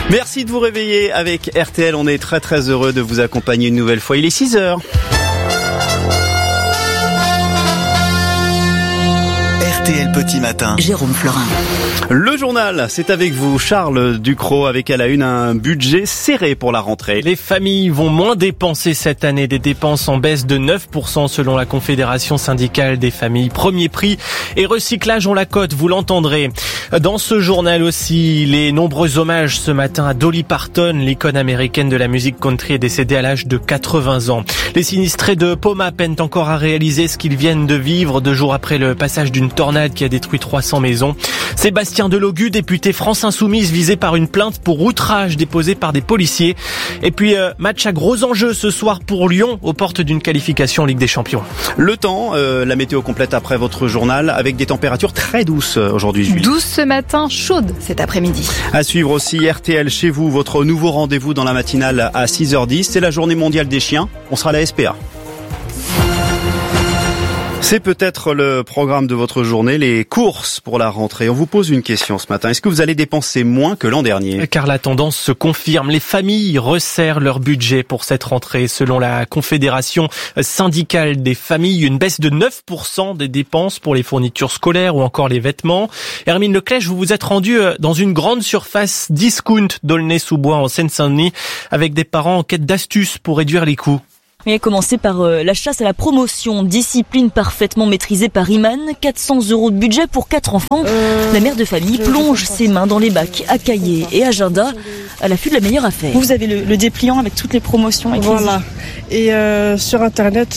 Merci de vous réveiller avec RTL. On est très très heureux de vous accompagner une nouvelle fois. Il est 6h. RTL Petit Matin. Jérôme Florin. Le journal, c'est avec vous, Charles Ducrot, avec à la une un budget serré pour la rentrée. Les familles vont moins dépenser cette année, des dépenses en baisse de 9% selon la Confédération syndicale des familles. Premier prix et recyclage ont la cote, vous l'entendrez. Dans ce journal aussi, les nombreux hommages ce matin à Dolly Parton, l'icône américaine de la musique country est décédée à l'âge de 80 ans. Les sinistrés de Poma peinent encore à réaliser ce qu'ils viennent de vivre 2 jours après le passage d'une tornade qui a détruit 300 maisons. Sébastien Delogu, député France Insoumise, visé par une plainte pour outrage déposée par des policiers. Et puis, match à gros enjeux ce soir pour Lyon, aux portes d'une qualification en Ligue des Champions. Le temps, la météo complète après votre journal, avec des températures très douces aujourd'hui, Julie. Douce ce matin, chaude cet après-midi. À suivre aussi RTL chez vous, votre nouveau rendez-vous dans la matinale à 6h10. C'est la journée mondiale des chiens. On sera à la SPA. C'est peut-être le programme de votre journée, les courses pour la rentrée. On vous pose une question ce matin. Est-ce que vous allez dépenser moins que l'an dernier ? Car la tendance se confirme. Les familles resserrent leur budget pour cette rentrée. Selon la Confédération syndicale des familles, une baisse de 9% des dépenses pour les fournitures scolaires ou encore les vêtements. Hermine Leclèche, vous vous êtes rendue dans une grande surface discount d'Aulnay-sous-Bois en Seine-Saint-Denis avec des parents en quête d'astuces pour réduire les coûts. On a commencé par la chasse à la promotion, discipline parfaitement maîtrisée par Iman, 400 € de budget pour 4 enfants. La mère de famille plonge ses mains dans les bacs à cahiers et agenda à l'affût de la meilleure affaire. Vous avez le dépliant avec toutes les promotions. Voilà. Et sur internet,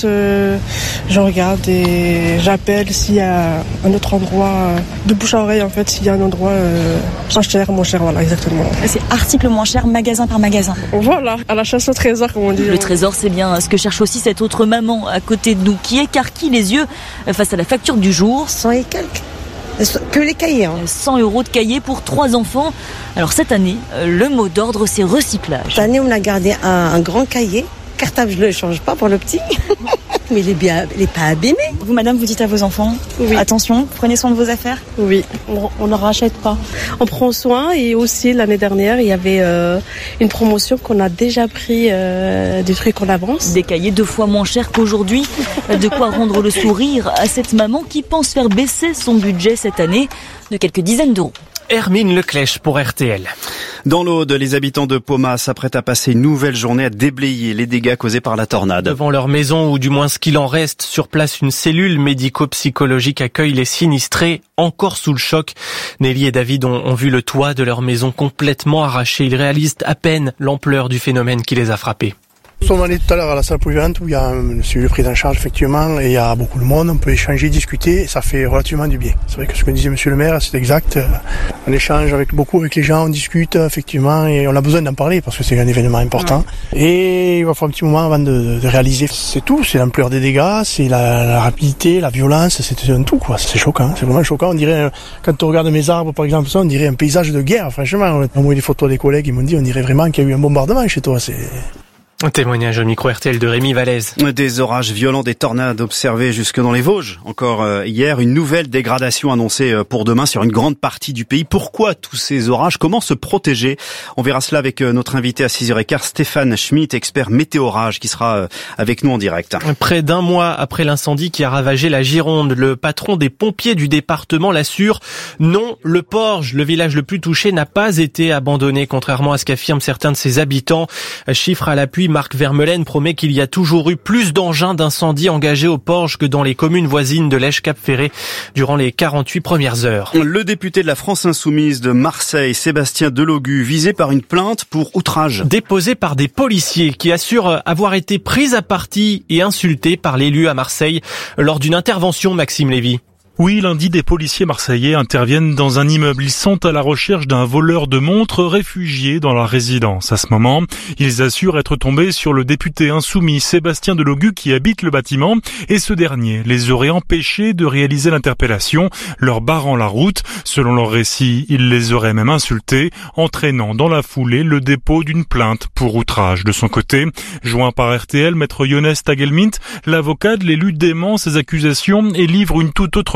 je regarde et j'appelle s'il y a un autre endroit, de bouche à oreille en fait, s'il y a un endroit pas cher, moins cher, voilà exactement. C'est article moins cher, magasin par magasin. Voilà, à la chasse au trésor comme on dit. Le trésor, c'est bien ce que cherche aussi cette autre maman à côté de nous qui écarquille les yeux face à la facture du jour. 100 et quelques. Que les cahiers. 100 € de cahiers pour 3 enfants. Alors cette année, le mot d'ordre, c'est recyclage. Cette année, on a gardé un grand cahier. Cartable, je ne le change pas pour le petit. Mais il est pas abîmé. Vous, madame, vous dites à vos enfants, oui. Attention, prenez soin de vos affaires. Oui, on ne rachète pas. On prend soin et aussi l'année dernière, il y avait une promotion qu'on a déjà pris des trucs en avance. Des cahiers 2 fois moins chers qu'aujourd'hui. De quoi rendre le sourire à cette maman qui pense faire baisser son budget cette année de quelques dizaines d'euros. Hermine Leclèche pour RTL. Dans l'Aude, les habitants de Poma s'apprêtent à passer une nouvelle journée à déblayer les dégâts causés par la tornade. Devant leur maison, ou du moins ce qu'il en reste, sur place, une cellule médico-psychologique accueille les sinistrés encore sous le choc. Nelly et David ont vu le toit de leur maison complètement arraché. Ils réalisent à peine l'ampleur du phénomène qui les a frappés. Nous sommes allés tout à l'heure à la salle polyvalente où il y a une cellule prise en charge effectivement et il y a beaucoup de monde, on peut échanger, discuter et ça fait relativement du bien. C'est vrai que ce que disait monsieur le maire, c'est exact. On échange beaucoup avec les gens, on discute effectivement et on a besoin d'en parler parce que c'est un événement important. Et il va falloir un petit moment avant de réaliser. C'est tout, c'est l'ampleur des dégâts, c'est la rapidité, la violence, c'est un tout quoi. C'est choquant, c'est vraiment choquant. On dirait, quand on regarde mes arbres par exemple, on dirait un paysage de guerre franchement. On a envoyé des photos des collègues, ils m'ont dit on dirait vraiment qu'il y a eu un bombardement chez toi. Un témoignage au micro RTL de Rémi Vallès. Des orages violents, des tornades observées jusque dans les Vosges. Encore hier, une nouvelle dégradation annoncée pour demain sur une grande partie du pays. Pourquoi tous ces orages ? Comment se protéger ? On verra cela avec notre invité à 6h15, Stéphane Schmitt, expert météorage, qui sera avec nous en direct. Près d'1 mois après l'incendie qui a ravagé la Gironde, le patron des pompiers du département l'assure. Non, le Porge, le village le plus touché, n'a pas été abandonné, contrairement à ce qu'affirment certains de ses habitants. Chiffre à l'appui, Marc Vermeulen promet qu'il y a toujours eu plus d'engins d'incendie engagés au Porge que dans les communes voisines de Lèche-Cap-Ferré durant les 48 premières heures. Le député de la France Insoumise de Marseille, Sébastien Delogu, visé par une plainte pour outrage. Déposée par des policiers qui assurent avoir été pris à partie et insultés par l'élu à Marseille lors d'une intervention, Maxime Lévy. Oui, lundi, des policiers marseillais interviennent dans un immeuble. Ils sont à la recherche d'un voleur de montres réfugié dans la résidence. À ce moment, ils assurent être tombés sur le député insoumis Sébastien Delogu qui habite le bâtiment et ce dernier les aurait empêchés de réaliser l'interpellation, leur barrant la route. Selon leur récit, il les aurait même insultés, entraînant dans la foulée le dépôt d'une plainte pour outrage. De son côté, joint par RTL, maître Younes Tagelmint, l'avocat de l'élu dément ces accusations et livre une toute autre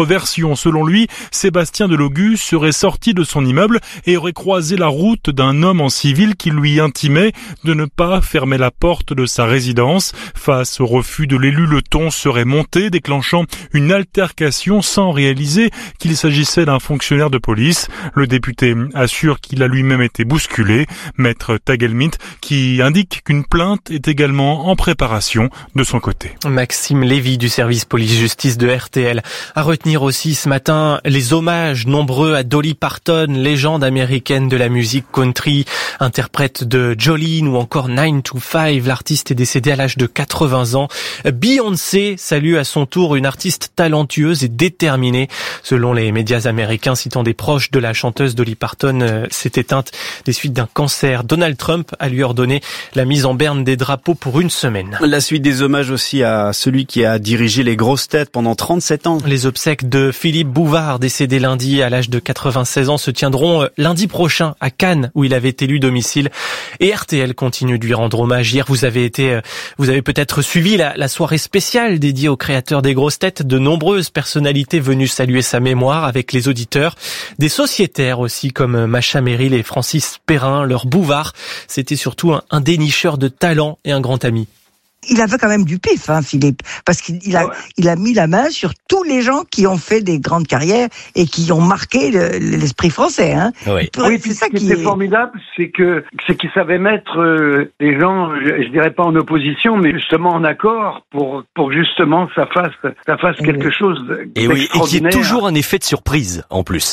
version. Selon lui, Sébastien Delogu serait sorti de son immeuble et aurait croisé la route d'un homme en civil qui lui intimait de ne pas fermer la porte de sa résidence. Face au refus de l'élu, le ton serait monté, déclenchant une altercation sans réaliser qu'il s'agissait d'un fonctionnaire de police. Le député assure qu'il a lui-même été bousculé. Maître Tagelmint qui indique qu'une plainte est également en préparation de son côté. Maxime Lévy du service police-justice de RTL. À retenir aussi ce matin les hommages nombreux à Dolly Parton, légende américaine de la musique country, interprète de Jolene ou encore 9 to 5. L'artiste est décédée à l'âge de 80 ans. Beyoncé salue à son tour une artiste talentueuse et déterminée. Selon les médias américains citant des proches de la chanteuse, Dolly Parton s'est éteinte des suites d'un cancer. Donald Trump a lui ordonné la mise en berne des drapeaux pour une semaine. La suite des hommages aussi à celui qui a dirigé les grosses têtes pendant 37 ans. Les obsèques de Philippe Bouvard, décédé lundi à l'âge de 96 ans, se tiendront lundi prochain à Cannes, où il avait élu domicile. Et RTL continue de lui rendre hommage. Hier, vous avez peut-être suivi la soirée spéciale dédiée au créateur des grosses têtes. De nombreuses personnalités venues saluer sa mémoire avec les auditeurs. Des sociétaires aussi comme Macha Merrill et Francis Perrin. Leur Bouvard, c'était surtout un dénicheur de talent et un grand ami. Il avait quand même du pif, Philippe, parce qu'il a mis la main sur tous les gens qui ont fait des grandes carrières et qui ont marqué l'esprit français. Oui, c'est ça qui était formidable, c'est qu'il savait mettre les gens, je dirais pas en opposition, mais justement en accord pour justement ça fasse quelque chose d'extraordinaire. Et qui est toujours un effet de surprise en plus.